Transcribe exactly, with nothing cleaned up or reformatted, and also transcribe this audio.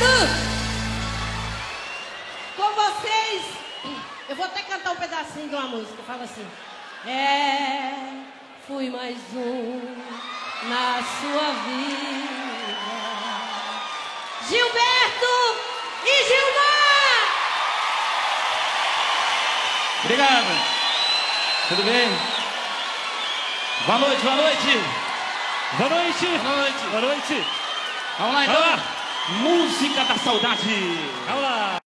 Com vocês, eu vou até cantar um pedacinho de uma música. Fala assim: é, fui mais um na sua vida. Gilberto e Gilmar! Obrigado. Tudo bem? Boa noite, boa noite. Boa noite. Boa noite. Boa noite. Vamos lá então. Música da saudade. Vamos lá.